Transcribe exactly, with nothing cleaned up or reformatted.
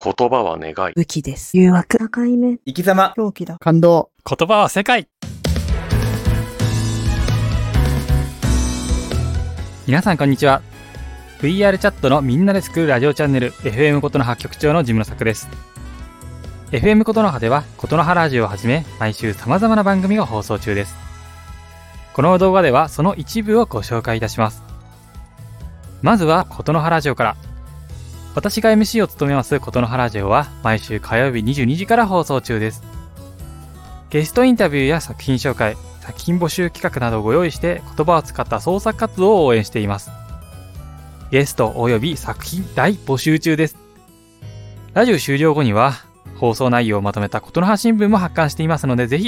言葉は願い。 武器です。誘惑。赤い目。 生き様。 狂気だ。 感動。 言葉は世界。皆さんこんにちは。 ブイアール チャットのみんなで作るラジオチャンネル エフエム ことの葉局長のジムの作です。 エフエム ことの葉ではことの葉ラジオをはじめ毎週様々な番組が放送中です。この動画ではその一部をご紹介いたします。まずはことの葉ラジオから。私が エムシー を務めますことの葉ラジオは毎週火曜日にじゅうにじから放送中です。ゲストインタビューや作品紹介、作品募集企画などをご用意して言葉を使った創作活動を応援しています。ゲストおよび作品大募集中です。ラジオ終了後には放送内容をまとめたことの葉新聞も発刊していますので、ぜひ